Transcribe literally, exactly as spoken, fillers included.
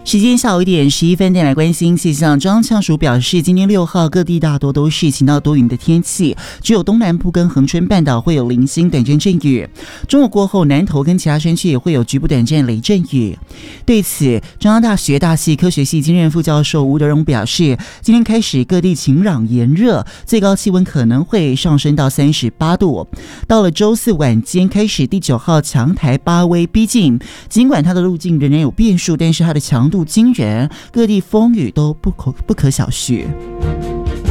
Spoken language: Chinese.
时间下午一点十一分，带来关心气象。中央气象署表示，今天六号各地大多都是晴到多云的天气，只有东南部跟恒春半岛会有零星短暂阵雨。中午过后，南投跟其他山区也会有局部短暂雷阵雨。对此，中央大学大气科学系兼任副教授吴德荣表示，今天开始各地晴朗炎热，最高气温可能会上升到三十八度。到了周四晚间开始，第九号强台八威逼近，尽管它的路径仍然有变数，但是它的强度惊人，各地风雨都不可不可小觑。